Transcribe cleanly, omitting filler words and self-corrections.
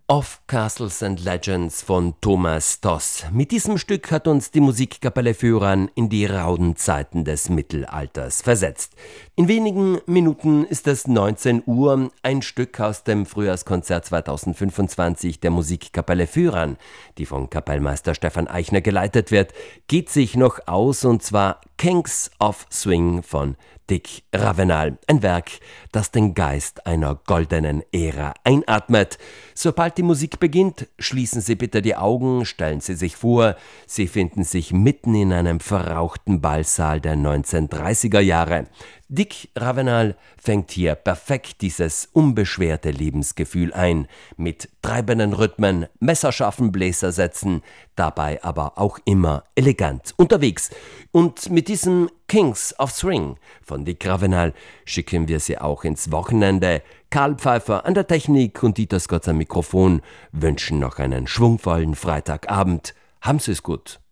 Of Castles and Legends von Thomas Doss. Mit diesem Stück hat uns die Musikkapelle Fürran in die rauen Zeiten des Mittelalters versetzt. In wenigen Minuten ist es 19 Uhr, ein Stück aus dem Frühjahrskonzert 2025 der Musikkapelle Fürran, die von Kapellmeister Stefan Eichner geleitet wird, geht sich noch aus, und zwar Kings of Swing von Dick Ravenel. Ein Werk, das den Geist einer goldenen Ära einatmet. Sobald die Musik beginnt, schließen Sie bitte die Augen, stellen Sie sich vor, Sie finden sich mitten in einem verrauchten Ballsaal der 1930er Jahre. Dick Ravenel fängt hier perfekt dieses unbeschwerte Lebensgefühl ein, mit treibenden Rhythmen, messerscharfen Bläsersätzen, dabei aber auch immer elegant unterwegs. Und mit diesem Kings of Swing von Dick Ravenel schicken wir Sie auch ins Wochenende. Karl Pfeiffer an der Technik und Dieter Scott am Mikrofon wünschen noch einen schwungvollen Freitagabend. Haben Sie es gut.